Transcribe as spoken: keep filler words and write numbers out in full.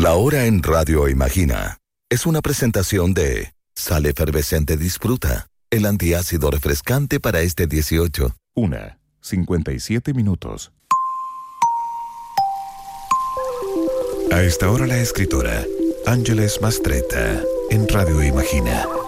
La hora en Radio Imagina es una presentación de Sal Efervescente Disfruta, el antiácido refrescante para este dieciocho. Una, cincuenta y siete minutos. A esta hora la escritora Ángeles Mastretta en Radio Imagina.